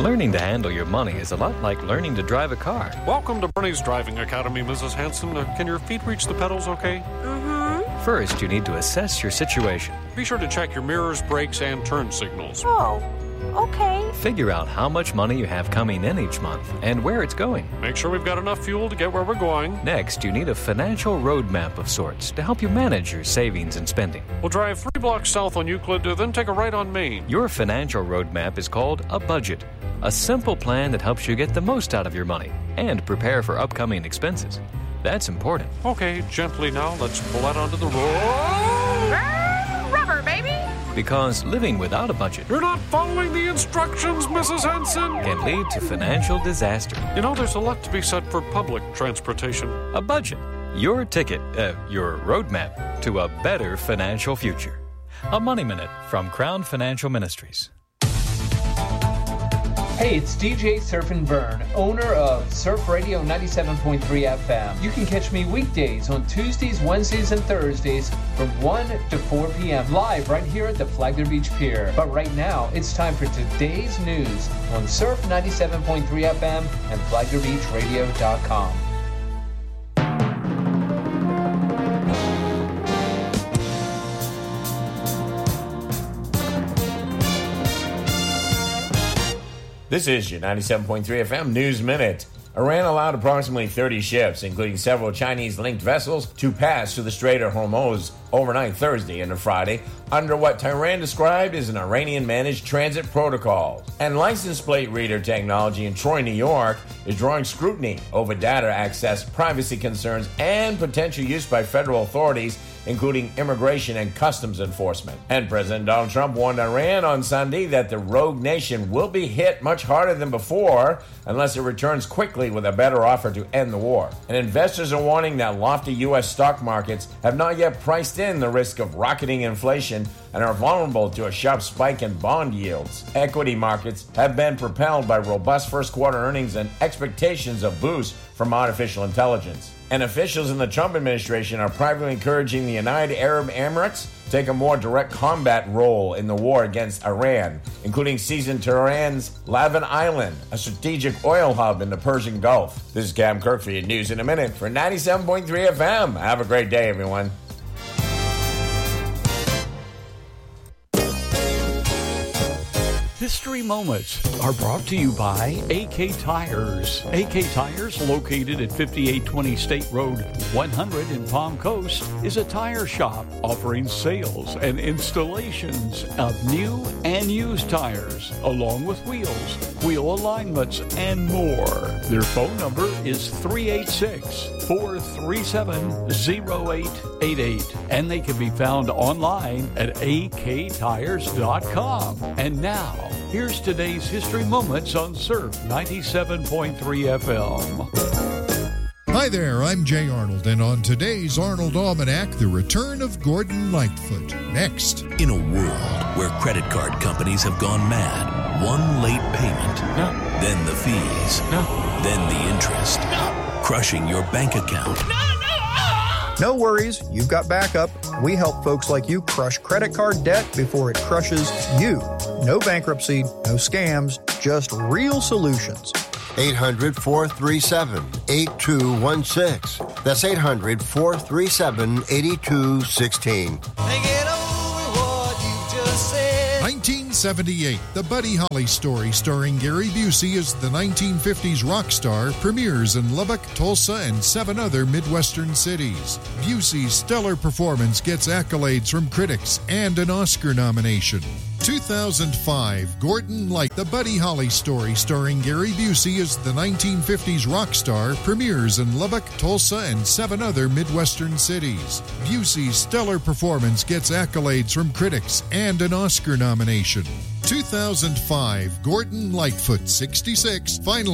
Learning to handle your money is a lot like learning to drive a car. Welcome to Bernie's Driving Academy, Mrs. Hanson. Can your feet reach the pedals okay? Mm-hmm. First, you need to assess your situation. Be sure to check your mirrors, brakes, and turn signals. Oh, okay. Figure out how much money you have coming in each month and where it's going. Make sure we've got enough fuel to get where we're going. Next, you need a financial roadmap of sorts to help you manage your savings and spending. We'll drive 3 blocks south on Euclid, then take a right on Main. Your financial roadmap is called a budget, a simple plan that helps you get the most out of your money and prepare for upcoming expenses. That's important. Okay, gently now. Let's pull out onto the road. Rubber, baby! Because living without a budget You're not following the instructions, Mrs. Hanson. can lead to financial disaster. You know, there's a lot to be said for public transportation. A budget, your ticket, your roadmap to a better financial future. A Money Minute from Crown Financial Ministries. Hey, it's DJ Surfin' Vern, owner of Surf Radio 97.3 FM. You can catch me weekdays on Tuesdays, Wednesdays, and Thursdays from 1 to 4 p.m. live right here at the Flagler Beach Pier. But right now, it's time for today's news on Surf 97.3 FM and FlaglerBeachRadio.com. This is your 97.3 FM News Minute. Iran allowed approximately 30 ships, including several Chinese-linked vessels, to pass through the Strait of Hormuz overnight Thursday into Friday under what Tehran described as an Iranian-managed transit protocol. And license plate reader technology in Troy, New York is drawing scrutiny over data access, privacy concerns, and potential use by federal authorities, including immigration and customs enforcement. And President Donald Trump warned Iran on Sunday that the rogue nation will be hit much harder than before unless it returns quickly with a better offer to end the war. And investors are warning that lofty U.S. stock markets have not yet priced in the risk of rocketing inflation and are vulnerable to a sharp spike in bond yields. Equity markets have been propelled by robust first quarter earnings and expectations of boost from artificial intelligence. And officials in the Trump administration are privately encouraging the United Arab Emirates to take a more direct combat role in the war against Iran, including seizing Tehran's Lavin Island, a strategic oil hub in the Persian Gulf. This is Cam Kirk for your News in a Minute for 97.3 FM. Have a great day, everyone. History Moments are brought to you by AK Tires. AK Tires, located at 5820 State Road 100 in Palm Coast, is a tire shop offering sales and installations of new and used tires, along with wheels, wheel alignments, and more. Their phone number is 386-437-0888, and they can be found online at aktires.com. And now, here's today's History Moments on Surf 97.3 FM. Hi there, I'm Jay Arnold, and on today's Arnold Almanac, the return of Gordon Lightfoot. Next. In a world where credit card companies have gone mad, one late payment, then the fees, then the interest, crushing your bank account. No worries, you've got backup. We help folks like you crush credit card debt before it crushes you. No bankruptcy, no scams, just real solutions. 800-437-8216. That's 800-437-8216. 1978, The Buddy Holly Story, starring Gary Busey as the 1950s rock star, premieres in Lubbock, Tulsa, and 7 other Midwestern cities. Busey's stellar performance gets accolades from critics and an Oscar nomination. 2005, Gordon Light, The Buddy Holly Story, starring Gary Busey as the 1950s rock star, premieres in Lubbock, Tulsa, and 7 other Midwestern cities. Busey's stellar performance gets accolades from critics and an Oscar nomination. 2005, Gordon Lightfoot, 66, finally